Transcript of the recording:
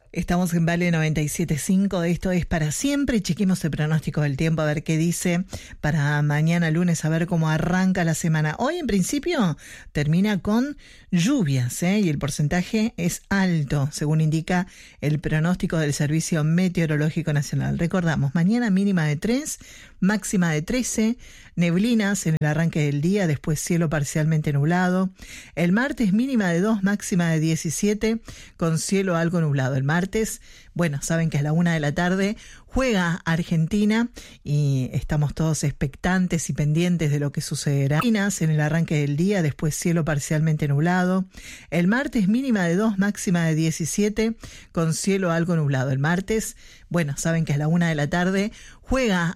Estamos en Vale 97.5, esto es para siempre. Chequemos el pronóstico del tiempo a ver qué dice para mañana lunes, a ver cómo arranca la semana. Hoy en principio termina con lluvias, y el porcentaje es alto, según indica el pronóstico del Servicio Meteorológico Nacional. Recordamos, mañana mínima de 3, máxima de 13, neblinas en el arranque del día, después cielo parcialmente nublado. El martes mínima de 2, máxima de 17, con cielo algo nublado. El martes, bueno, saben que a la 1 de la tarde juega Argentina y estamos todos expectantes y pendientes de lo que sucederá. En el arranque del día, después cielo parcialmente nublado. El martes mínima de 2, máxima de 17, con cielo algo nublado. El martes, bueno, saben que a la 1 de la tarde juega